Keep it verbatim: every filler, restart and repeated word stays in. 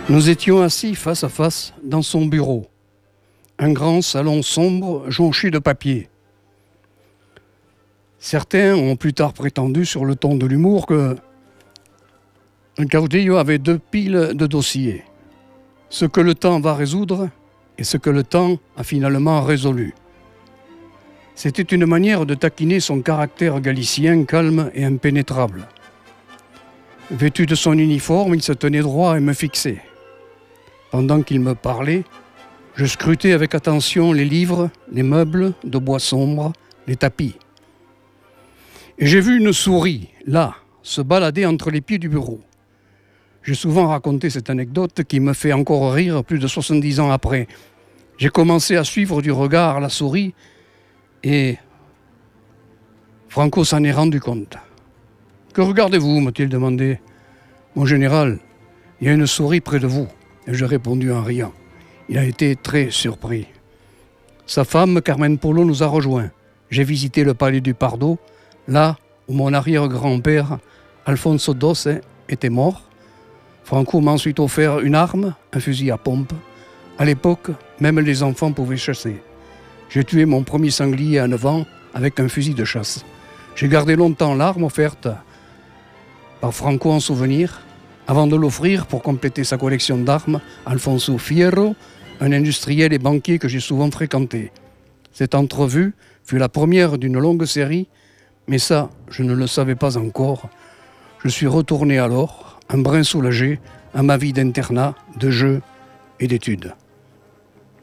Nous étions assis face à face dans son bureau, un grand salon sombre jonché de papier. Certains ont plus tard prétendu sur le ton de l'humour que Caudillo avait deux piles de dossiers, ce que le temps va résoudre et ce que le temps a finalement résolu. C'était une manière de taquiner son caractère galicien calme et impénétrable. Vêtu de son uniforme, il se tenait droit et me fixait. Pendant qu'il me parlait, je scrutais avec attention les livres, les meubles de bois sombre, les tapis. Et j'ai vu une souris, là, se balader entre les pieds du bureau. J'ai souvent raconté cette anecdote qui me fait encore rire plus de soixante-dix ans après. J'ai commencé à suivre du regard la souris et Franco s'en est rendu compte. « Que regardez-vous » m'a-t-il demandé. « Mon général, il y a une souris près de vous. » Et j'ai répondu en riant. Il a été très surpris. Sa femme, Carmen Polo, nous a rejoints. J'ai visité le palais du Pardo, là où mon arrière-grand-père, Alfonso Doce, était mort. Franco m'a ensuite offert une arme, un fusil à pompe. À l'époque, même les enfants pouvaient chasser. J'ai tué mon premier sanglier à neuf ans avec un fusil de chasse. J'ai gardé longtemps l'arme offerte par Franco en souvenir, avant de l'offrir pour compléter sa collection d'armes à Alfonso Fierro, un industriel et banquier que j'ai souvent fréquenté. Cette entrevue fut la première d'une longue série, mais ça, je ne le savais pas encore. Je suis retourné alors, un brin soulagé, à ma vie d'internat, de jeu et d'études.